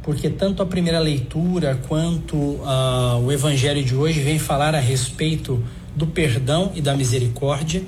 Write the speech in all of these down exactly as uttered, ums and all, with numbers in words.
porque tanto a primeira leitura quanto uh, o evangelho de hoje vem falar a respeito do perdão e da misericórdia.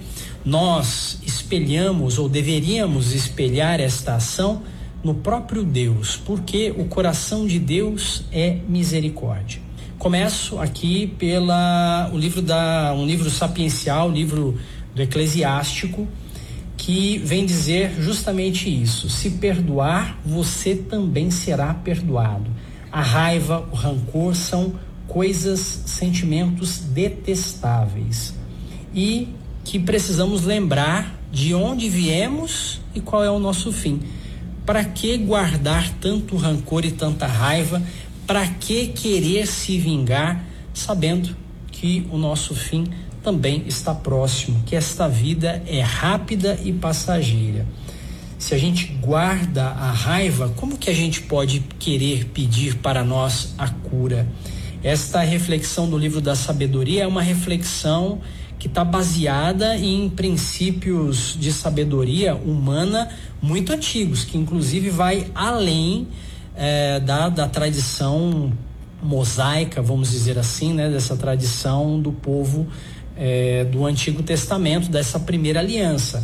Nós espelhamos ou deveríamos espelhar esta ação no próprio Deus, porque o coração de Deus é misericórdia. Começo aqui pela o livro da um livro sapiencial, livro do Eclesiástico, que vem dizer justamente isso: se perdoar, você também será perdoado. A raiva, o rancor são coisas, sentimentos detestáveis e que precisamos lembrar de onde viemos e qual é o nosso fim. Para que guardar tanto rancor e tanta raiva? Para que querer se vingar, sabendo que o nosso fim também está próximo, que esta vida é rápida e passageira? Se a gente guarda a raiva, como que a gente pode querer pedir para nós a cura? Esta reflexão do livro da sabedoria é uma reflexão que está baseada em princípios de sabedoria humana muito antigos, que inclusive vai além é, da, da tradição mosaica, vamos dizer assim, né, dessa tradição do povo é, do Antigo Testamento, dessa primeira aliança.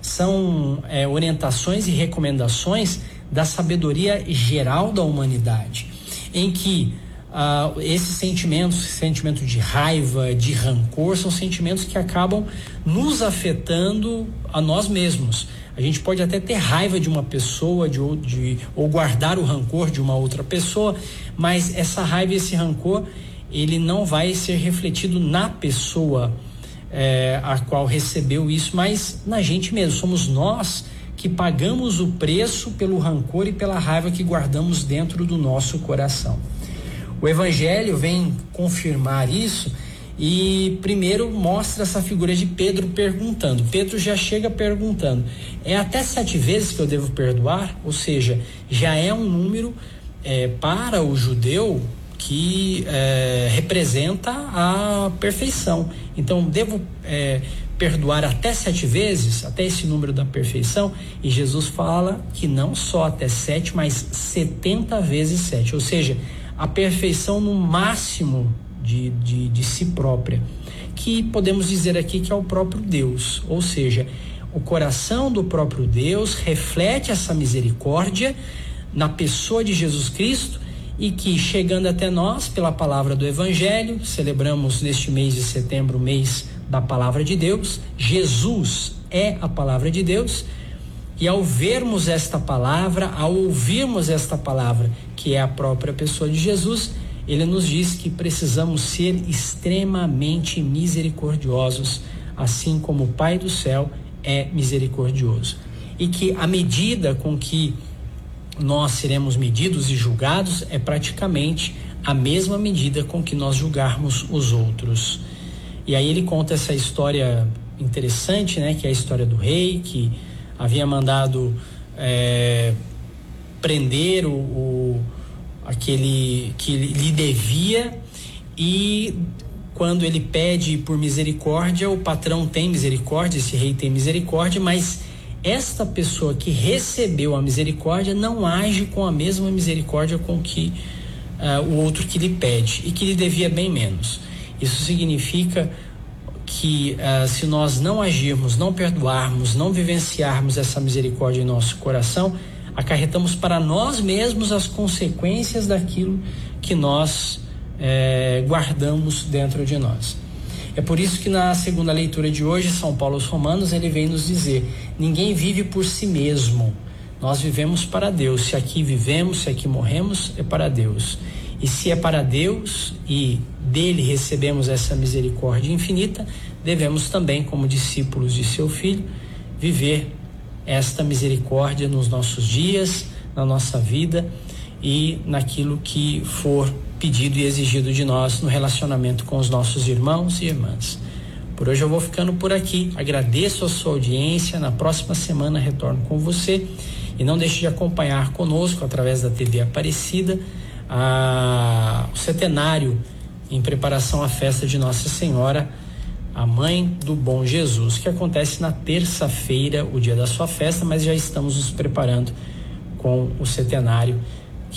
São é, orientações e recomendações da sabedoria geral da humanidade, em que Uh, esses sentimentos, sentimento de raiva, de rancor, são sentimentos que acabam nos afetando a nós mesmos. A gente pode até ter raiva de uma pessoa, de, de, ou guardar o rancor de uma outra pessoa, mas essa raiva e esse rancor, ele não vai ser refletido na pessoa é, a qual recebeu isso, mas na gente mesmo. Somos nós que pagamos o preço pelo rancor e pela raiva que guardamos dentro do nosso coração. O evangelho vem confirmar isso e primeiro mostra essa figura de Pedro perguntando. Pedro já chega perguntando: é até sete vezes que eu devo perdoar? Ou seja, já é um número é, para o judeu que é, representa a perfeição. Então, devo é, perdoar até sete vezes, até esse número da perfeição? E Jesus fala que não só até sete, mas setenta vezes sete. Ou seja, a perfeição no máximo de, de, de si própria, que podemos dizer aqui que é o próprio Deus. Ou seja, o coração do próprio Deus reflete essa misericórdia na pessoa de Jesus Cristo, e que, chegando até nós pela palavra do evangelho, celebramos neste mês de setembro o mês da palavra de Deus. Jesus é a palavra de Deus. E ao vermos esta palavra, ao ouvirmos esta palavra, que é a própria pessoa de Jesus, ele nos diz que precisamos ser extremamente misericordiosos, assim como o Pai do céu é misericordioso. E que a medida com que nós seremos medidos e julgados é praticamente a mesma medida com que nós julgarmos os outros. E aí ele conta essa história interessante, né, que é a história do rei, que havia mandado é, prender o, o, aquele que lhe devia, e quando ele pede por misericórdia, o patrão tem misericórdia, esse rei tem misericórdia, mas esta pessoa que recebeu a misericórdia não age com a mesma misericórdia com que uh, o outro que lhe pede e que lhe devia bem menos. Isso significa que uh, se nós não agirmos, não perdoarmos, não vivenciarmos essa misericórdia em nosso coração, acarretamos para nós mesmos as consequências daquilo que nós eh, guardamos dentro de nós. É por isso que na segunda leitura de hoje, São Paulo aos Romanos, ele vem nos dizer: ninguém vive por si mesmo, nós vivemos para Deus. Se aqui vivemos, se aqui morremos, é para Deus. E se é para Deus e dele recebemos essa misericórdia infinita, devemos também, como discípulos de seu Filho, viver esta misericórdia nos nossos dias, na nossa vida e naquilo que for pedido e exigido de nós no relacionamento com os nossos irmãos e irmãs. Por hoje eu vou ficando por aqui. Agradeço a sua audiência. Na próxima semana retorno com você. E não deixe de acompanhar conosco, através da T V Aparecida, a, o centenário em preparação à festa de Nossa Senhora, a Mãe do Bom Jesus, que acontece na terça-feira, o dia da sua festa, mas já estamos nos preparando com o centenário